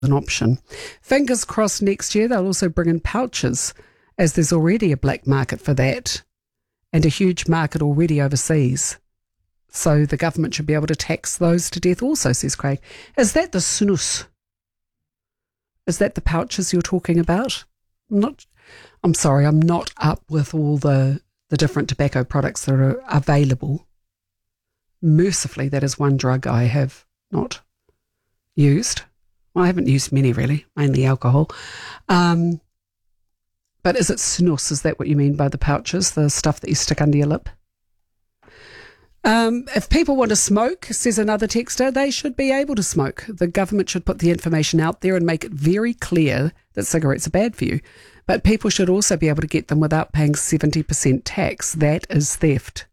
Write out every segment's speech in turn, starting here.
an option. Fingers crossed next year they'll also bring in pouches, as there's already a black market for that and a huge market already overseas. So the government should be able to tax those to death also, says Craig. Is that the snus? Is that the pouches you're talking about? I'm sorry, I'm not up with all the different tobacco products that are available. Mercifully, that is one drug I have not used. Well, I haven't used many really, mainly alcohol. But is it snus? Is that what you mean by the pouches, the stuff that you stick under your lip? If people want to smoke, says another texter, they should be able to smoke. The government should put the information out there and make it very clear that cigarettes are bad for you. But people should also be able to get them without paying 70% tax. That is theft.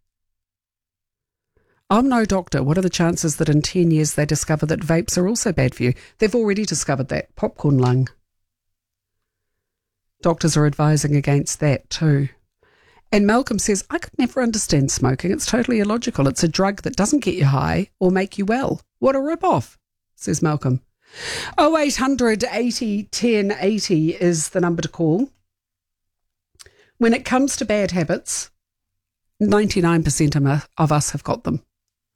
I'm no doctor. What are the chances that in 10 years they discover that vapes are also bad for you? They've already discovered that. Popcorn lung. Doctors are advising against that too. And Malcolm says, I could never understand smoking. It's totally illogical. It's a drug that doesn't get you high or make you well. What a rip-off, says Malcolm. 0800 80 10 80 is the number to call. When it comes to bad habits, 99% of us have got them.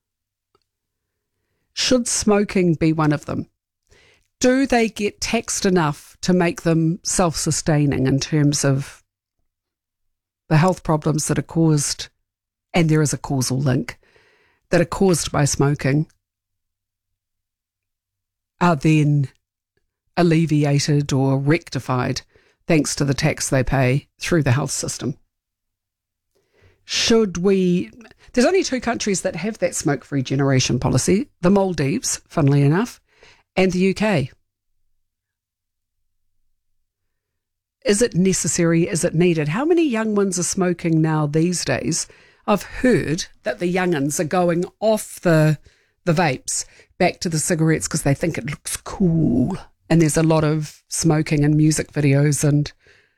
Should smoking be one of them? Do they get taxed enough to make them self-sustaining in terms of the health problems that are caused, and there is a causal link, that are caused by smoking, are then alleviated or rectified thanks to the tax they pay through the health system? There's only 2 countries that have that smoke-free generation policy, the Maldives, funnily enough, and the UK. Is it necessary? Is it needed? How many young ones are smoking now these days? I've heard that the young'uns are going off the vapes back to the cigarettes because they think it looks cool. And there's a lot of smoking in music videos and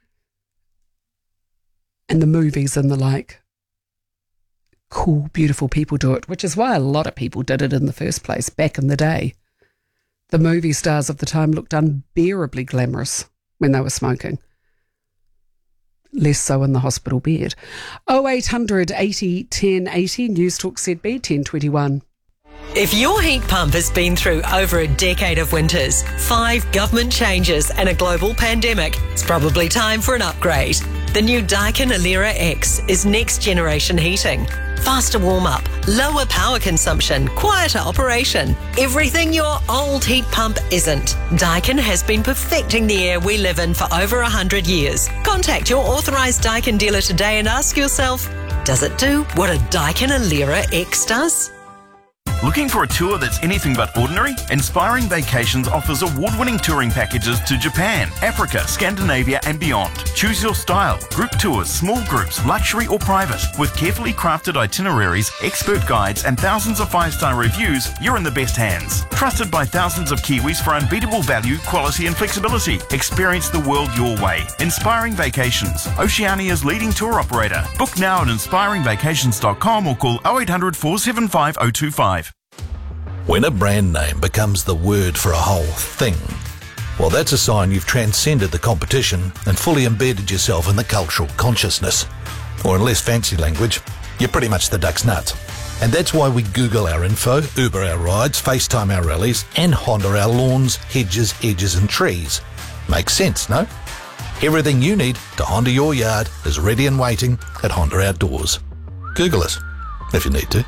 the movies and the like. Cool, beautiful people do it, which is why a lot of people did it in the first place back in the day. The movie stars of the time looked unbearably glamorous when they were smoking. Less so in the hospital bed. 0800 80 10 80, News Talk ZB 1021. If your heat pump has been through over a decade of winters, 5 government changes and a global pandemic, it's probably time for an upgrade. The new Daikin Alera X is next generation heating. Faster warm-up, lower power consumption, quieter operation. Everything your old heat pump isn't. Daikin has been perfecting the air we live in for over 100 years. Contact your authorised Daikin dealer today and ask yourself, does it do what a Daikin Alera X does? Looking for a tour that's anything but ordinary? Inspiring Vacations offers award-winning touring packages to Japan, Africa, Scandinavia and beyond. Choose your style. Group tours, small groups, luxury or private. With carefully crafted itineraries, expert guides and thousands of 5-star reviews, you're in the best hands. Trusted by thousands of Kiwis for unbeatable value, quality and flexibility. Experience the world your way. Inspiring Vacations, Oceania's leading tour operator. Book now at inspiringvacations.com or call 0800 475 025. When a brand name becomes the word for a whole thing, well, that's a sign you've transcended the competition and fully embedded yourself in the cultural consciousness. Or in less fancy language, you're pretty much the duck's nuts. And that's why we Google our info, Uber our rides, FaceTime our rallies, and Honda our lawns, hedges, edges and trees. Makes sense, no? Everything you need to Honda your yard is ready and waiting at Honda Outdoors. Google us, if you need to.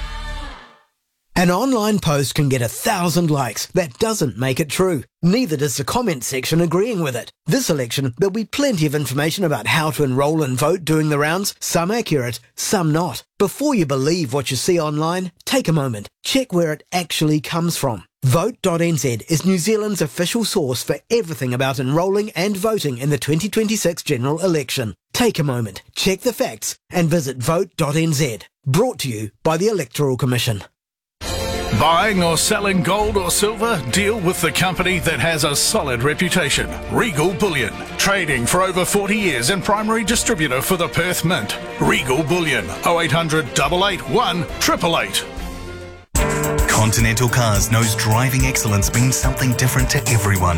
An online post can get 1,000 likes. That doesn't make it true. Neither does the comment section agreeing with it. This election, there'll be plenty of information about how to enrol and vote doing the rounds, some accurate, some not. Before you believe what you see online, take a moment. Check where it actually comes from. Vote.nz is New Zealand's official source for everything about enrolling and voting in the 2026 general election. Take a moment, check the facts, and visit vote.nz. Brought to you by the Electoral Commission. Buying or selling gold or silver? Deal with the company that has a solid reputation. Regal Bullion. Trading for over 40 years and primary distributor for the Perth Mint. Regal Bullion. 0800 881 888. Continental Cars knows driving excellence means something different to everyone.